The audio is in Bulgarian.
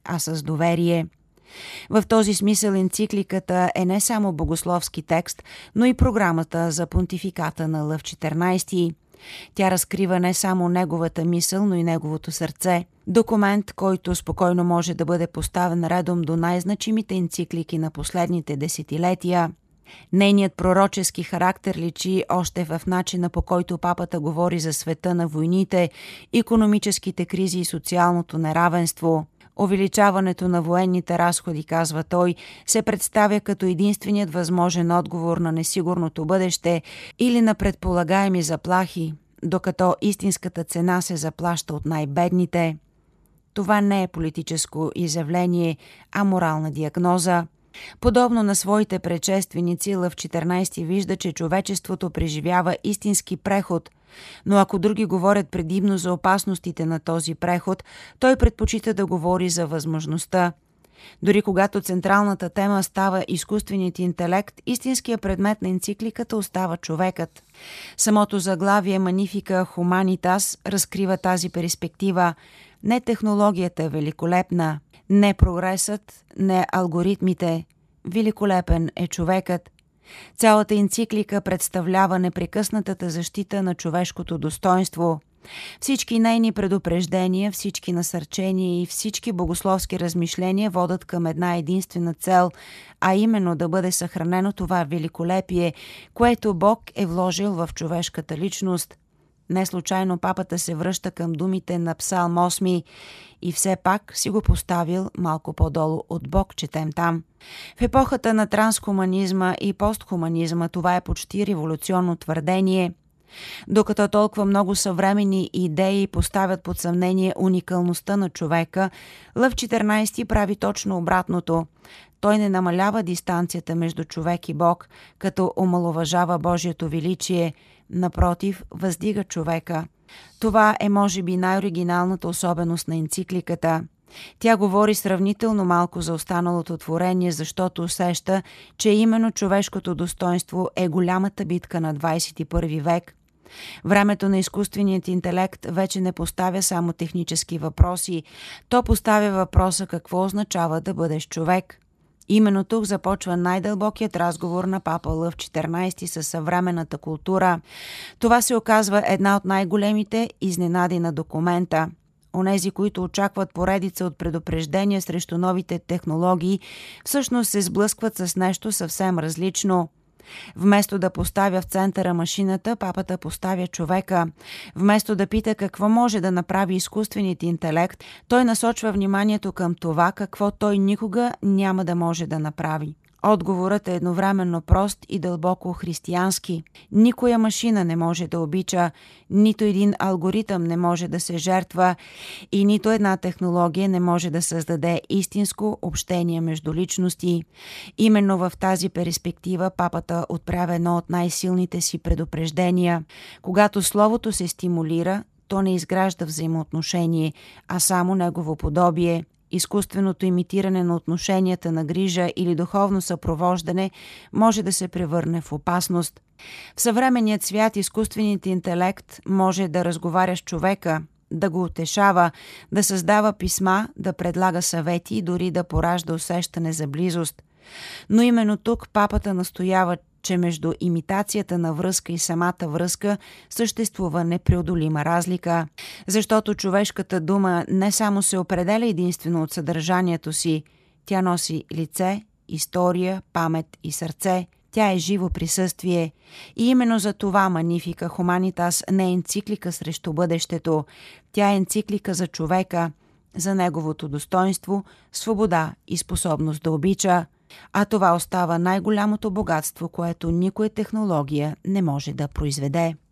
а с доверие. В този смисъл енцикликата е не само богословски текст, но и програмата за понтификата на Лъв XIV. Тя разкрива не само неговата мисъл, но и неговото сърце. Документ, който спокойно може да бъде поставен редом до най-значимите енциклики на последните десетилетия. Нейният пророчески характер личи още в начина, по който папата говори за света на войните, икономическите кризи и социалното неравенство. Увеличаването на военните разходи, казва той, се представя като единственият възможен отговор на несигурното бъдеще или на предполагаеми заплахи, докато истинската цена се заплаща от най-бедните. Това не е политическо изявление, а морална диагноза. Подобно на своите предшественици, Лъв XIV вижда, че човечеството преживява истински преход, но ако други говорят предимно за опасностите на този преход, той предпочита да говори за възможността. Дори когато централната тема става изкуственият интелект, истинският предмет на енцикликата остава човекът. Самото заглавие Magnifica Humanitas разкрива тази перспектива. Не технологията е великолепна, не прогресът, не алгоритмите. Великолепен е човекът. Цялата енциклика представлява непрекъснатата защита на човешкото достоинство. Всички нейни предупреждения, всички насърчения и всички богословски размишления водят към една единствена цел, а именно да бъде съхранено това великолепие, което Бог е вложил в човешката личност. Не случайно папата се връща към думите на Псалм 8 и все пак си го поставил малко по-долу от Бог, четем там. В епохата на трансхуманизма и постхуманизма това е почти революционно твърдение. Докато толкова много съвременни идеи поставят под съмнение уникалността на човека, Лъв XIV прави точно обратното. Той не намалява дистанцията между човек и Бог, като омаловажава Божието величие, напротив, въздига човека. Това е може би най-оригиналната особеност на енцикликата. Тя говори сравнително малко за останалото творение, защото усеща, че именно човешкото достоинство е голямата битка на 21 век. Времето на изкуственият интелект вече не поставя само технически въпроси, то поставя въпроса какво означава да бъдеш човек. Именно тук започва най-дълбокият разговор на папа Лъв XIV със съвременната култура. Това се оказва една от най-големите изненади на документа. Онези, които очакват поредица от предупреждения срещу новите технологии, всъщност се сблъскват с нещо съвсем различно. Вместо да поставя в центъра машината, папата поставя човека. Вместо да пита какво може да направи изкуственият интелект, той насочва вниманието към това, какво той никога няма да може да направи. Отговорът е едновременно прост и дълбоко християнски. Никоя машина не може да обича, нито един алгоритъм не може да се жертва и нито една технология не може да създаде истинско общение между личности. Именно в тази перспектива папата отправя едно от най-силните си предупреждения. Когато словото се стимулира, то не изгражда взаимоотношение, а само негово подобие. Изкуственото имитиране на отношенията на грижа или духовно съпровождане може да се превърне в опасност. В съвременният свят изкуственият интелект може да разговаря с човека, да го утешава, да създава писма, да предлага съвети и дори да поражда усещане за близост. Но именно тук папата настоява, че между имитацията на връзка и самата връзка съществува непреодолима разлика, защото човешката дума не само се определя единствено от съдържанието си, тя носи лице, история, памет и сърце. Тя е живо присъствие и именно за това Magnifica Humanitas не е енциклика срещу бъдещето, тя е енциклика за човека, за неговото достоинство, свобода и способност да обича. А това остава най-голямото богатство, което никоя технология не може да произведе.